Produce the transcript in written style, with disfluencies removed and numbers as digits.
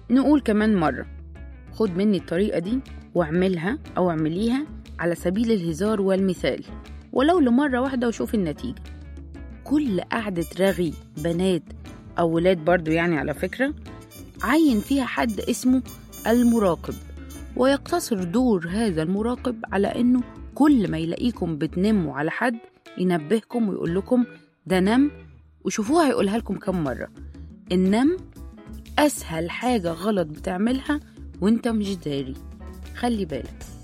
نقول كمان مرة، خد مني الطريقة دي واعملها أو اعمليها على سبيل الهزار والمثال، ولو لمرة واحدة وشوف النتيجة. كل قعدة رغي بنات أو ولاد برضو يعني على فكرة، عين فيها حد اسمه المراقب، ويقتصر دور هذا المراقب على أنه كل ما يلاقيكم بتنموا على حد ينبهكم ويقول لكم ده نم، وشوفوها هيقولها لكم كم مرة. النم أسهل حاجة غلط بتعملها وانت مش داري، خلي بالك.